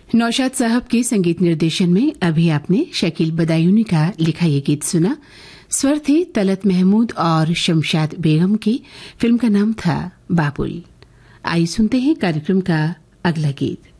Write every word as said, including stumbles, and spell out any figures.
नौशाद साहब के संगीत निर्देशन में अभी आपने शकील बदायूनी का लिखा ये गीत सुना। स्वर थे तलत महमूद और शमशाद बेगम की। फिल्म का नाम था बाबुल। आइए सुनते हैं कार्यक्रम का अगला गीत।